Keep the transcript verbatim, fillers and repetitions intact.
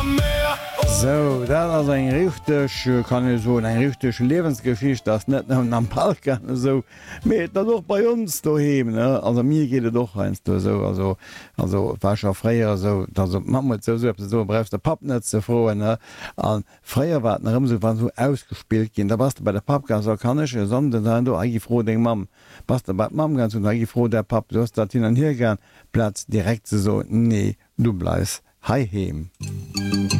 So, dat ass eng richteg kann e so eng richteg Lebensgeschicht ass net am Park so méet dat doch bei uns do heem also mir giet doch einst du so also also warcher fréier so Mamut so so brefst der Pap net ze froen an Fréier wat ëm se wann so ausgespielt ginn, da warst du bei der Pap ganz kannnesche sonde du agi froh deng Mam was der bei Mam ganz agi froh der Pap du hast dat hin an hier gern Platz direkt so nee du bleist hei heem.